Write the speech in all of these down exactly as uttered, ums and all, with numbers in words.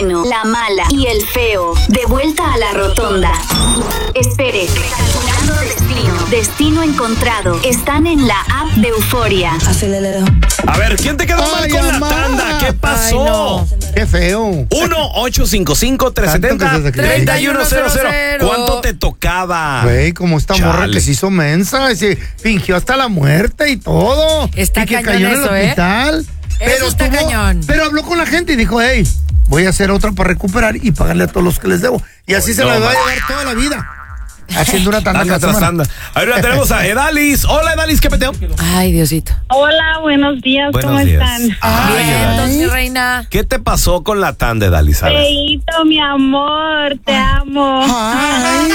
bueno, la mala y el feo. De vuelta a la rotonda. Espere. Recalculando destino. Destino encontrado. Están en la app de Euforia. A ver, ¿quién te quedó mal Ay, con la mamá. tanda? ¿Qué pasó? Ay, no. Qué feo. uno ocho cinco cinco, tres siete cero, Tanto que se tres cree. uno cero cero. ¿Cuánto te tocaba? Güey, como esta morra Chale. que se hizo mensa, se fingió hasta la muerte y todo. Está y que cañón cayó en el eso, ¿eh? hospital. Pero está cañón. Pero habló con la gente y dijo, hey, voy a hacer otra para recuperar y pagarle a todos los que les debo. Y así Ay, se no, la va a ma. llevar toda la vida. Haciendo una tanda Tanda cada tras semana. tanda. Ahora tenemos a Edalis. Hola, Edalis, ¿qué peteo? Ay, Diosito. Hola, buenos días, Buenos ¿cómo días. están? Ay, Bien, Edalis. entonces, reina. ¿Qué te pasó con la tanda, Edalis? A ver. Feito, mi amor, te amo. Ay,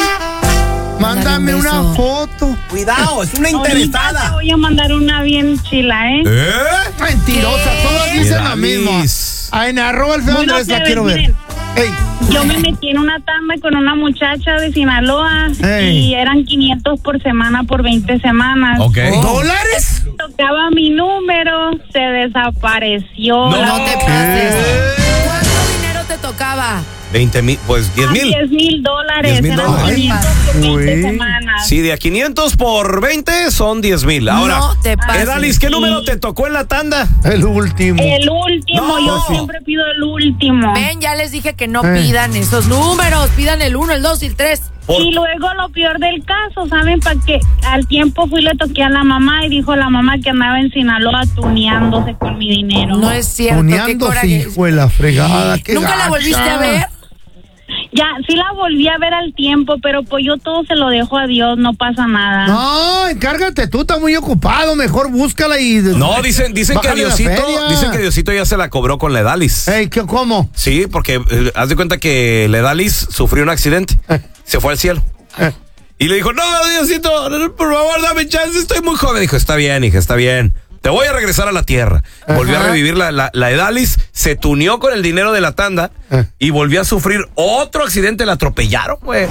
mándame Dale un una beso. foto. Cuidado, es una Ahorita te voy a mandar una bien chila, ¿eh? ¿Eh? Mentirosa, ¿Qué? todos dicen la misma. Edalis. Ay, en arroba el feo Bueno, Andrés la plebes, quiero ver. miren. Ey, Yo me metí en una tanda con una muchacha de Sinaloa Ey. y eran quinientos por semana por veinte semanas. Ok. ¿dólares? Tocaba mi número, se desapareció. No, La- No te pases. ¿Cuánto dinero te tocaba? veinte mil, pues diez mil. diez mil dólares. diez mil Eran dólares. quinientos por veinte Güey. semanas. Sí, de a quinientos por veinte son diez mil. Ahora, No te pases. Edalis, ¿qué Sí. número te tocó en la tanda? El último. El último, No. yo siempre pido el último. Ven, ya les dije que no Eh. pidan esos números. Pidan el uno, el dos y el tres. Por- Y luego lo peor del caso, ¿saben? Para que al tiempo fui y le toqué a la mamá y dijo la mamá que andaba en Sinaloa tuneándose con mi dinero. No es cierto. Qué Tuneándose, coraje. hijo de la fregada. Qué ¿Nunca la gacha. volviste a ver? Ya, sí la volví a ver al tiempo, pero pues yo todo se lo dejo a Dios, no pasa nada. No, encárgate tú, estás muy ocupado. Mejor búscala y. No, dicen, dicen que Bájale la Diosito, feria. dicen que Diosito ya se la cobró con la Edalis. Ey, ¿qué, ¿cómo? Sí, porque eh, haz de cuenta que la Edalis sufrió un accidente, Eh. se fue al cielo. Eh. Y le dijo, no, Diosito, por favor, dame chance, estoy muy joven. Dijo, está bien, hija, está bien. Te voy a regresar a la tierra. Volvió Ajá. a revivir la, la, la Edalis, se tuneó con el dinero de la tanda Eh. y volvió a sufrir otro accidente, la atropellaron, güey.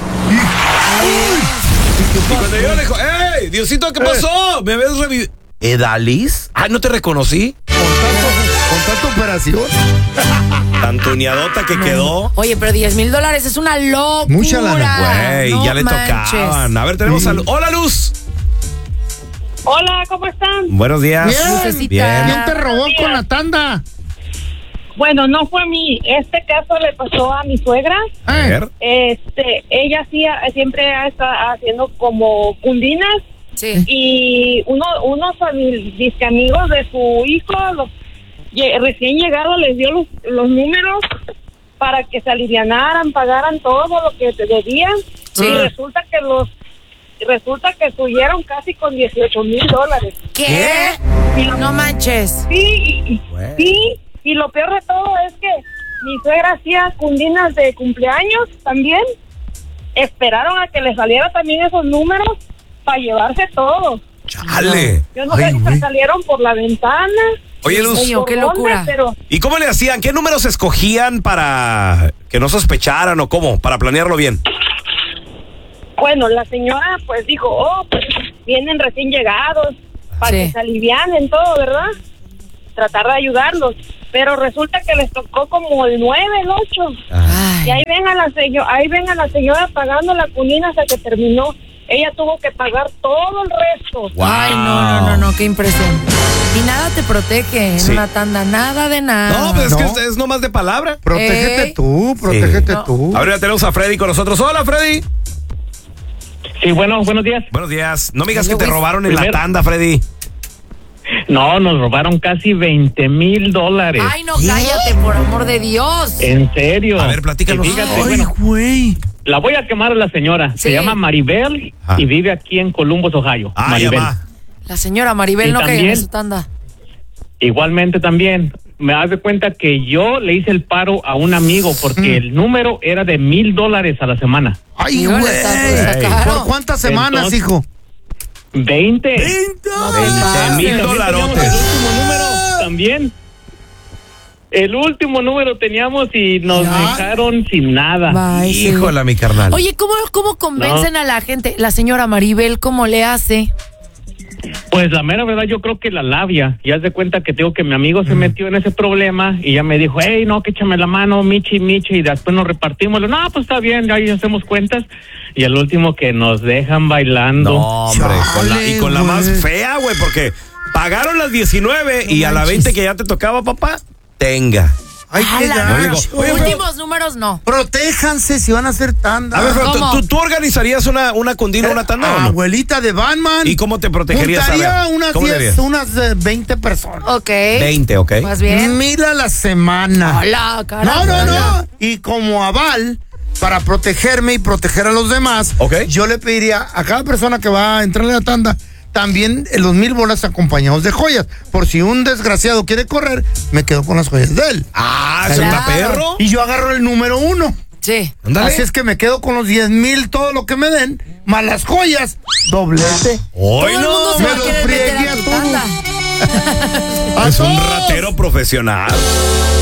Y cuando yo le dijo, ¡ey, Diosito, qué pasó! ¿Me ves revivido? ¿Edalis? Ah, no te reconocí. Con, tanto, con tanta operación. Tan tuneadota que quedó. Oye, pero diez mil dólares es una locura. Mucha lana. Güey, No ya le manches. tocaban. A ver, tenemos Sí. a Luz. ¡Hola, Luz! Hola, ¿cómo están? Buenos días. Bien. Lucecita. Bien. ¿Quién te robó con la tanda? Bueno, no fue a mí. Este caso le pasó a mi suegra. A Eh. ver. Este, ella hacía, siempre está haciendo como cundinas Sí. y uno, unos famil- disque amigos de su hijo, los, lle- recién llegado, les dio los, los números para que se alivianaran, pagaran todo lo que te debían. Sí. Y resulta que los, resulta que subieron casi con dieciocho mil dólares. ¿Qué? Y- No manches. Sí, y, y- Güey. sí, y lo peor de todo es que mi suegra hacía cundinas de cumpleaños también. Esperaron a que le saliera también esos números para llevarse todo. Chale. Yo no Ay, sé si güey. se salieron por la ventana. Oye, Luz. Oye, por qué dónde, locura. Pero ¿Y cómo le hacían? ¿Qué números escogían para que no sospecharan o cómo? Para planearlo bien. bueno, la señora pues dijo, oh, pues vienen recién llegados para Sí. que se alivianen todo, ¿verdad? Tratar de ayudarlos. Pero resulta que les tocó como el nueve, el ocho. Y Ay. ahí ven a la señora, ahí ven a la señora pagando la cunina hasta que terminó. Ella tuvo que pagar todo el resto. Ay, no, no, no, no, qué impresión. Y nada te protege en Sí. una tanda, nada de nada. No, pues es No. que es, es nomás de palabra. Protégete Ey. tú, protégete Sí. tú. Ahora ya tenemos a Freddy con nosotros. Hola, Freddy. Sí, bueno, buenos días. Buenos días. No me digas que Hola, te Luis. robaron en la Primero. tanda, Freddy. No, nos robaron casi veinte mil dólares. Ay, no, cállate, por amor de Dios. En serio. A ver, platícanos. Y fíjate, Ay, bueno, güey. la voy a quemar a la señora. Sí. Se llama Maribel Ah. y vive aquí en Columbus, Ohio. Ah, ya Maribel. va. La señora Maribel Y no caiga en también- su tanda. Igualmente también. Me das de cuenta que yo le hice el paro a un amigo porque el número era de mil dólares a la semana. Ay, Híjole, güey. está- está Ey. caro. ¿Por cuántas semanas, Entonces- hijo? Veinte. No te Veinte pases. mil También dolarotes. teníamos el último número también. El último número teníamos y nos ¿Ya? dejaron sin nada. Ay, sí. Híjola, mi carnal. Oye, ¿cómo, cómo convencen a la gente? La señora Maribel, ¿cómo le hace? Pues la mera verdad, yo creo que la labia. Y haz de cuenta que tengo que mi amigo se metió en ese problema y ya me dijo, hey, no, que échame la mano, Michi, Michi, y después nos repartimos. No, pues está bien, ahí hacemos cuentas. Y al último que nos dejan bailando. No, hombre, con la, y con la más fea, güey, porque pagaron las diecinueve no y a la veinte que ya te tocaba, papá, tenga. Ay, qué gacho. Oye, últimos números no. Protéjanse si van a hacer tanda. A ver, pero ¿tú, tú organizarías una, una condina, una tanda eh, o no? Abuelita de Batman. ¿Y cómo te protegerías? Juntaría unas, diez, unas eh, veinte personas. Ok. veinte, ok. Más bien. Mil a la semana. Hola, caramba. No, no, no. Y como aval, para protegerme y proteger a los demás, okay. yo le pediría a cada persona que va a entrar en la tanda también los mil bolas acompañados de joyas. Por si un desgraciado quiere correr, me quedo con las joyas de él. Ah, ¿es claro. un perro? Y yo agarro el número uno. Sí. Andale. Así es que me quedo con los diez mil, todo lo que me den, más las joyas, doblete. Hoy Todo el no, mundo se va a me querer lo meter friegue a a tu todos. tanda. A es un todos. ratero profesional.